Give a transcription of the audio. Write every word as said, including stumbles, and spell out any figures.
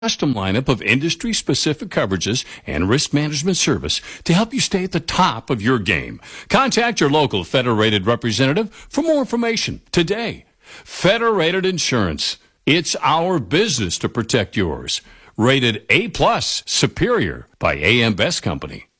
custom lineup of industry-specific coverages and risk management service to help you stay at the top of your game. Contact your local Federated representative for more information today. Federated Insurance. It's our business to protect yours. Rated A plus, superior by A M Best Company.